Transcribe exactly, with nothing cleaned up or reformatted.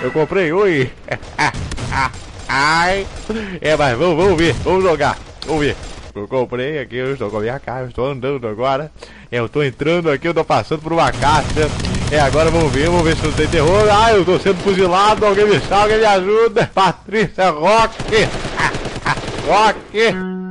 Eu comprei, oi. Ai. É, mas vamos, vamos ver, vamos jogar. Vamos ver. Eu comprei aqui, eu estou com a minha casa, eu estou andando agora. Eu estou entrando aqui, eu estou passando por uma caixa. É, agora vamos ver, vamos ver se não tem terror. Ah, eu estou sendo fuzilado, alguém me salva, alguém me ajuda. Patrícia Roque. Roque.